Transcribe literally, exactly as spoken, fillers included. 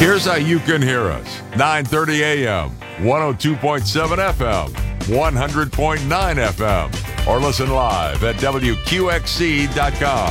Here's how you can hear us. nine thirty a.m., one oh two point seven F M, one hundred point nine F M, or listen live at W Q X C dot com.